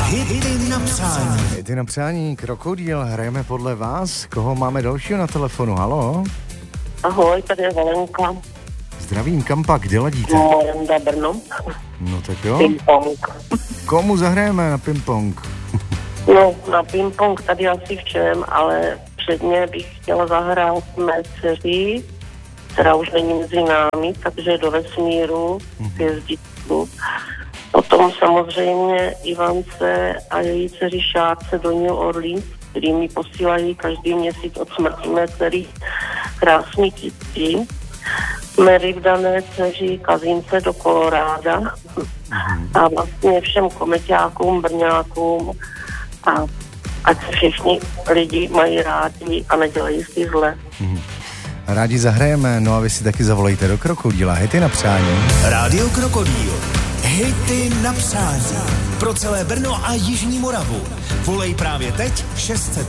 hity na přání. Hity na přání, Krokodýl, hrajeme podle vás. Koho máme dalšího na telefonu, halo? Ahoj, tady je Valenka. Zdravím, kam pak, kde ladíte? Morenda, Brno. No tak jo. Ping-pong. Komu zahrajeme na ping-pong? No, na ping-pong tady asi všem, ale předně bych chtěla zahrát mé dceři, která už není mezi námi, takže do vesmíru, hvězdičku. Potom samozřejmě Ivance a její dceři Šárce do New Orleans, který mi posílají každý měsíc od smrti mé dcery krásný kytky. Mary v dané dceři Kazince do Koloráda a vlastně všem komeťákům, brňákům a ať se všichni lidi mají rádi a nedělají si zle. Rádi zahrajeme, no a vy si taky zavolejte do Krokodýla. Hity na přání. Rádio Krokodýl. Hity na přání. Pro celé Brno a Jižní Moravu. Volej právě teď 600